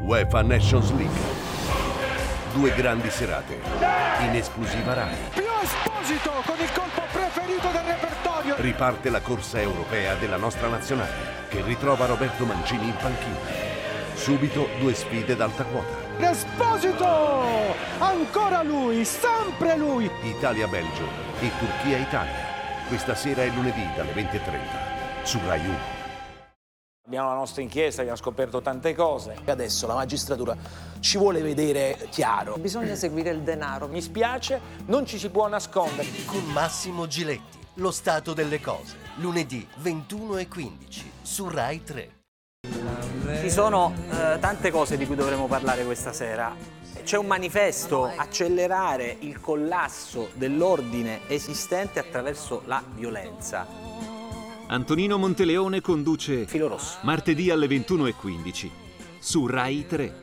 UEFA Nations League. 2 grandi serate in esclusiva Rai. Pio Esposito con il colpo preferito del repertorio. Riparte la corsa europea della nostra nazionale, che ritrova Roberto Mancini in panchina. Subito 2 sfide d'alta quota. Esposito! Ancora lui, sempre lui! Italia-Belgio e Turchia-Italia. Questa sera e lunedì dalle 20:30 su Rai 1. Abbiamo la nostra inchiesta, abbiamo scoperto tante cose. Adesso la magistratura ci vuole vedere chiaro. Bisogna seguire il denaro. Mi spiace, non ci si può nascondere. Con Massimo Giletti, lo stato delle cose. Lunedì 21:15 su Rai 3. Ci sono tante cose di cui dovremo parlare questa sera. C'è un manifesto: accelerare il collasso dell'ordine esistente attraverso la violenza. Antonino Monteleone conduce Filo rosso. martedì alle 21:15 su Rai 3.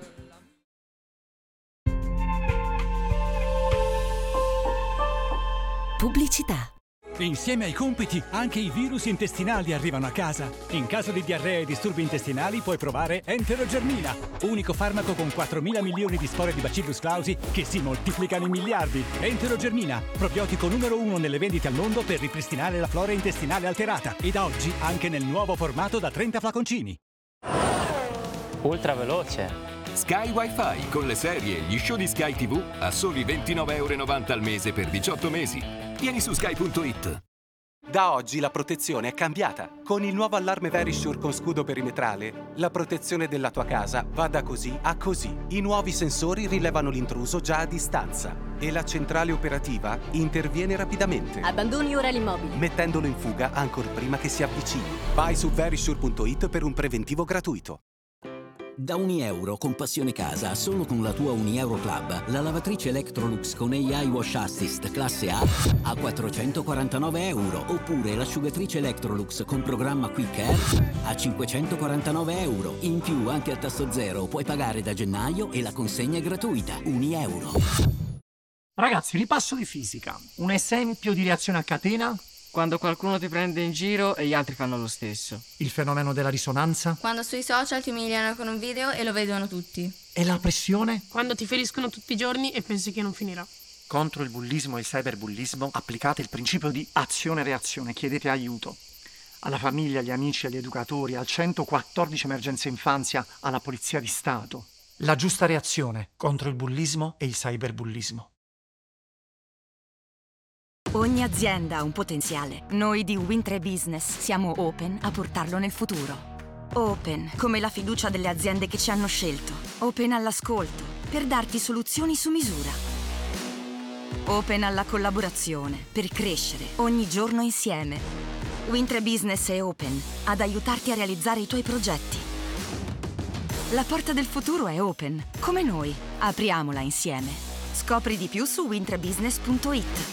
Pubblicità. Insieme ai compiti, anche i virus intestinali arrivano a casa. In caso di diarrea e disturbi intestinali puoi provare Enterogermina, unico farmaco con 4.000 milioni di spore di Bacillus clausi che si moltiplicano in miliardi. Enterogermina, probiotico numero 1 nelle vendite al mondo per ripristinare la flora intestinale alterata. E da oggi anche nel nuovo formato da 30 flaconcini. Ultra veloce. Sky Wi-Fi con le serie e gli show di Sky TV a soli €29,90 al mese per 18 mesi. Vieni su sky.it. Da oggi la protezione è cambiata. Con il nuovo allarme Verisure con scudo perimetrale, la protezione della tua casa va da così a così. I nuovi sensori rilevano l'intruso già a distanza e la centrale operativa interviene rapidamente. Abbandoni ora l'immobile, mettendolo in fuga ancor prima che si avvicini. Vai su verisure.it per un preventivo gratuito. Da €1 con Passione Casa, solo con la tua €1 Club, la lavatrice Electrolux con AI Wash Assist classe A a €449, oppure l'asciugatrice Electrolux con programma Quick Air a €549. In più, anche a tasso zero, puoi pagare da gennaio e la consegna è gratuita. €1. Ragazzi, ripasso di fisica. Un esempio di reazione a catena? Quando qualcuno ti prende in giro e gli altri fanno lo stesso. Il fenomeno della risonanza? Quando sui social ti umiliano con un video e lo vedono tutti. E la pressione? Quando ti feriscono tutti i giorni e pensi che non finirà. Contro il bullismo e il cyberbullismo applicate il principio di azione-reazione, chiedete aiuto. Alla famiglia, agli amici, agli educatori, al 114 Emergenza Infanzia, alla Polizia di Stato. La giusta reazione contro il bullismo e il cyberbullismo. Ogni azienda ha un potenziale. Noi di Win3 Business siamo open a portarlo nel futuro. Open come la fiducia delle aziende che ci hanno scelto. Open all'ascolto per darti soluzioni su misura. Open alla collaborazione per crescere ogni giorno insieme. Win3 Business è open ad aiutarti a realizzare i tuoi progetti. La porta del futuro è open, come noi. Apriamola insieme. Scopri di più su win3business.it.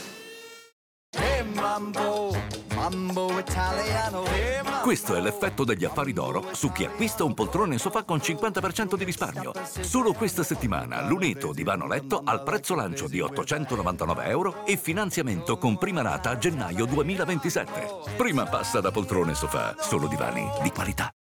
Questo è l'effetto degli affari d'oro su chi acquista un poltrone sofà con 50% di risparmio. Solo questa settimana Luneto divano letto al prezzo lancio di €899 e finanziamento con prima rata a gennaio 2027. Prima passa da poltrone sofà, solo divani di qualità.